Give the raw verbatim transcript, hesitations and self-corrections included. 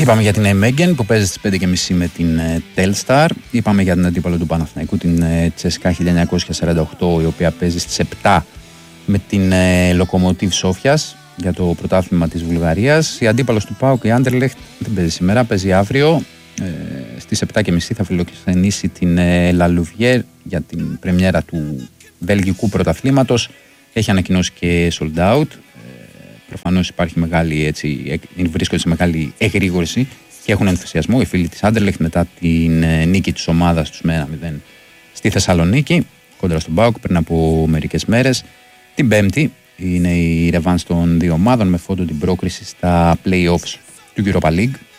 Είπαμε για την Μέγεν που παίζει στις πέντε και μισή με την Telstar. Είπαμε για την αντίπαλο του Παναθηναϊκού, την Τσέσκα χίλια εννιακόσια σαράντα οκτώ, η οποία παίζει στις επτά με την Λοκομοτίβ Σόφιας για το πρωτάθλημα της Βουλγαρίας. Η αντίπαλος του ΠΑΟΚ, η Άντερλεχτ, δεν παίζει σήμερα, παίζει αύριο. Ε, στις επτά και μισή θα φιλοξενήσει την La Louvière για την πρεμιέρα του βελγικού πρωταθλήματος. Έχει ανακοινώσει και sold out. Προφανώς υπάρχει μεγάλη, έτσι, βρίσκονται σε μεγάλη εγρήγορση και έχουν ενθουσιασμό οι φίλοι της Άντερλεχτ μετά την νίκη της ομάδας τους με ένα μηδέν στη Θεσσαλονίκη κόντρα στον ΠΑΟΚ πριν από μερικές μέρες. Την Πέμπτη είναι η ρεβάνς των δύο ομάδων με φόντο την πρόκριση στα play-offs του Europa League.